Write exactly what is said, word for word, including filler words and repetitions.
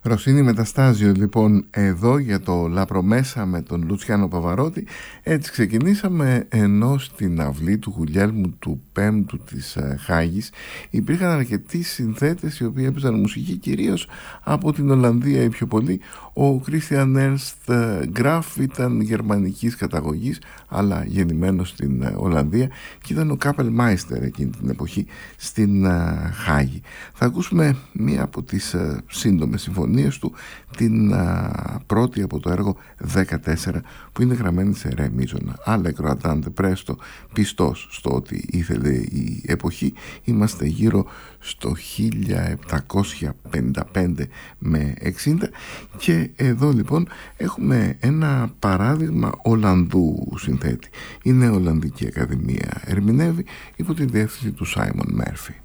Ρωσίνη Μεταστάζιο λοιπόν εδώ για το Λαπρομέσα με τον Λουτσιάνο Παβαρότη. Έτσι ξεκινήσαμε, ενώ στην αυλή του Γουλιέλμου του Πέμπτου της ε, Χάγης υπήρχαν αρκετοί συνθέτες οι οποίοι έπαιζαν μουσική κυρίως από την Ολλανδία ή πιο πολύ. Ο Κρίστιαν Έρνστ Γκραφ ήταν γερμανικής καταγωγής αλλά γεννημένος στην ε, Ολλανδία και ήταν ο Kapellmeister εκείνη την εποχή στην ε, Χάγη. Θα ακούσουμε μία από τις ε, σύντομες συμφωνίες του, την α, πρώτη από το έργο δεκατέσσερα, που είναι γραμμένη σε ρε μείζωνα. Allegro andante presto, πιστός στο ότι ήθελε η εποχή. Είμαστε γύρω στο χίλια επτακόσια πενήντα πέντε με εξήντα και εδώ λοιπόν έχουμε ένα παράδειγμα Ολλανδού συνθέτη. Η Νέα Ολλανδική Ακαδημία ερμηνεύει υπό τη διεύθυνση του Σάιμον Μέρφυ.